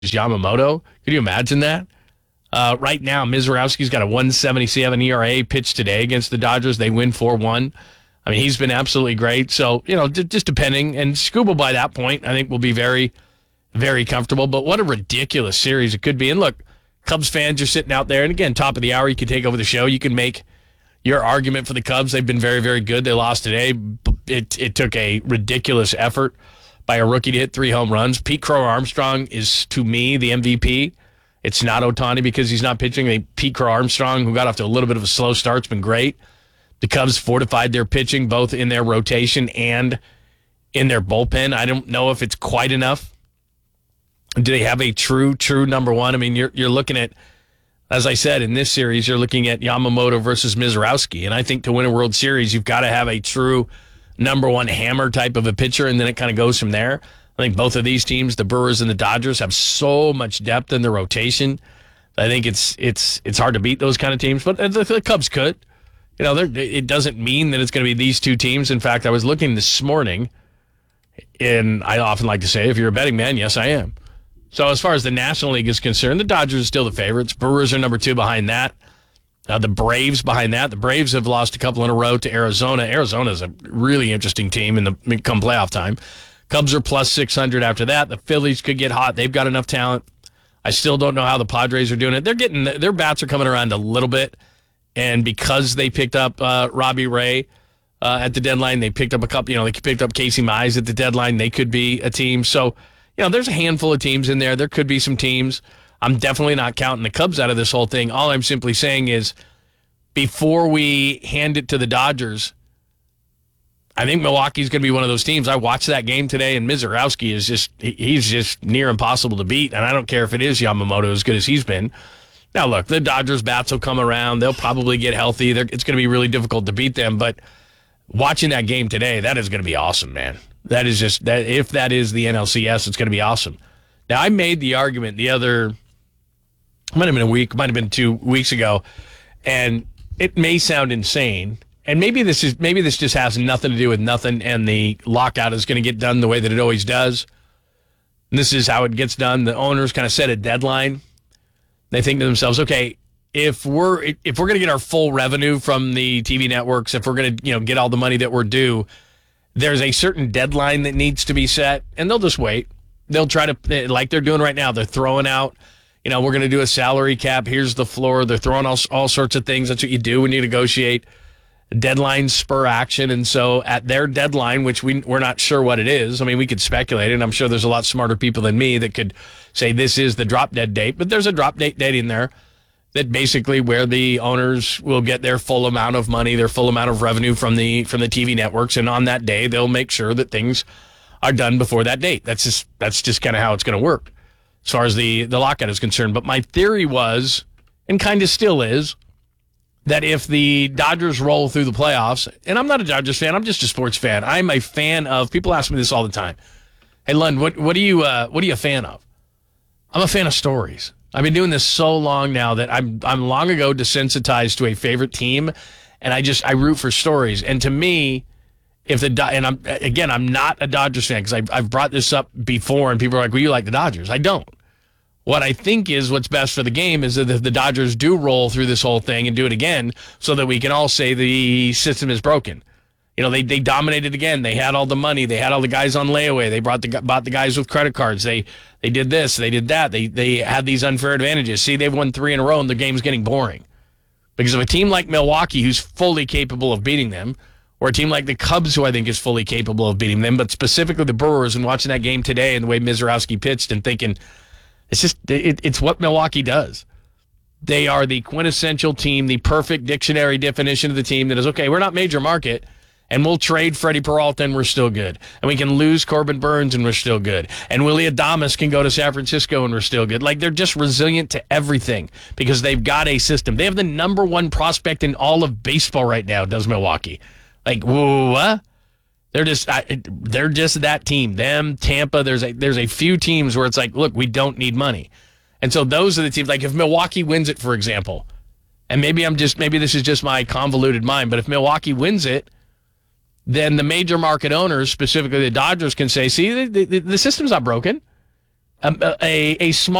Yamamoto. Could you imagine that? Right now, Mizorowski's got a 177 ERA pitched today against the Dodgers. They win 4-1. I mean, he's been absolutely great. So, just depending. And Scuba, by that point, I think will be very, very comfortable. But what a ridiculous series it could be. And look, Cubs fans are sitting out there. And again, top of the hour, you can take over the show. You can make your argument for the Cubs. They've been very, very good. They lost today. It took a ridiculous effort by a rookie to hit 3 home runs. Pete Crow Armstrong is, to me, the MVP. It's not Ohtani because he's not pitching. Pete Crow Armstrong, who got off to a little bit of a slow start, has been great. The Cubs fortified their pitching both in their rotation and in their bullpen. I don't know if it's quite enough. Do they have a true number one? I mean, you're looking at, as I said, in this series, you're looking at Yamamoto versus Mizorowski. And I think to win a World Series, you've got to have a true number one hammer type of a pitcher, and then it kind of goes from there. I think both of these teams, the Brewers and the Dodgers, have so much depth in their rotation. I think it's hard to beat those kind of teams, but the Cubs could. It doesn't mean that it's going to be these two teams. In fact, I was looking this morning, and I often like to say, if you're a betting man, yes, I am. So as far as the National League is concerned, the Dodgers are still the favorites. Brewers are number 2 behind that. The Braves behind that. The Braves have lost a couple in a row to Arizona. Arizona is a really interesting team come playoff time. Cubs are plus 600 after that. The Phillies could get hot. They've got enough talent. I still don't know how the Padres are doing it. Their bats are coming around a little bit. And because they picked up Robbie Ray at the deadline, they picked up a couple, they picked up Casey Mize at the deadline. They could be a team. So, there's a handful of teams in there. There could be some teams. I'm definitely not counting the Cubs out of this whole thing. All I'm simply saying is before we hand it to the Dodgers, I think Milwaukee's going to be one of those teams. I watched that game today, and Mizorowski he's just near impossible to beat, and I don't care if it is Yamamoto as good as he's been. Now, look, the Dodgers' bats will come around. They'll probably get healthy. It's going to be really difficult to beat them, but watching that game today, that is going to be awesome, man. That is just that. If that is the NLCS, it's going to be awesome. Now, I made the argument might have been 2 weeks ago, and it may sound insane, and maybe this just has nothing to do with nothing, and the lockout is going to get done the way that it always does. And this is how it gets done. The owners kind of set a deadline. They think to themselves, okay, if we're going to get our full revenue from the TV networks, if we're going to get all the money that we're due, there's a certain deadline that needs to be set, and they'll just wait. They'll try to, like they're doing right now, they're throwing out, we're going to do a salary cap. Here's the floor. They're throwing all sorts of things. That's what you do when you negotiate. Deadlines spur action. And so at their deadline, which we're not sure what it is, I mean, we could speculate, and I'm sure there's a lot smarter people than me that could say this is the drop dead date, but there's a drop date in there that basically where the owners will get their full amount of money, their full amount of revenue from the TV networks. And on that day, they'll make sure that things are done before that date. That's just kind of how it's going to work as far as the lockout is concerned. But my theory was, and kind of still is, that if the Dodgers roll through the playoffs, and I'm not a Dodgers fan, I'm just a sports fan. I'm a fan of, people ask me this all the time. Hey, Lund, what are you a fan of? I'm a fan of stories. I've been doing this so long now that I'm long ago desensitized to a favorite team, and I root for stories. And to me, I'm not a Dodgers fan because I've brought this up before, and people are like, well, you like the Dodgers. I don't. What I think is what's best for the game is that if the Dodgers do roll through this whole thing and do it again so that we can all say the system is broken. They dominated again. They had all the money. They had all the guys on layaway. They bought the guys with credit cards. They did this. They did that. They had these unfair advantages. See, they've won 3 in a row, and the game's getting boring. Because of a team like Milwaukee, who's fully capable of beating them, or a team like the Cubs, who I think is fully capable of beating them, but specifically the Brewers, and watching that game today and the way Mizorowski pitched and thinking, it's what Milwaukee does. They are the quintessential team, the perfect dictionary definition of the team that is, okay, we're not major market, and we'll trade Freddie Peralta and we're still good. And we can lose Corbin Burns and we're still good. And Willie Adames can go to San Francisco and we're still good. Like, they're just resilient to everything because they've got a system. They have the number 1 prospect in all of baseball right now, does Milwaukee. Like, what? They're just that team. Them, Tampa, there's a few teams where it's like, look, we don't need money. And so those are the teams. Like, if Milwaukee wins it, for example, and maybe this is just my convoluted mind, but if Milwaukee wins it, then the major market owners, specifically the Dodgers, can say, see, the system's not broken. a small